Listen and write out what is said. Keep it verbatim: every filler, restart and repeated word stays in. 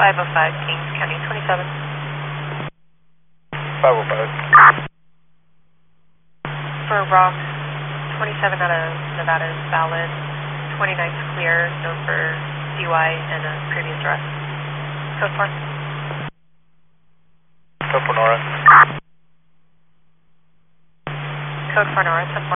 five oh five, Kings County, twenty-seven. five oh five. For Rock, twenty-seven out of Nevada is valid. twenty-nine's clear, known for D U I and a previous arrest. Code four. Code four Nora. Code four Nora, ten four.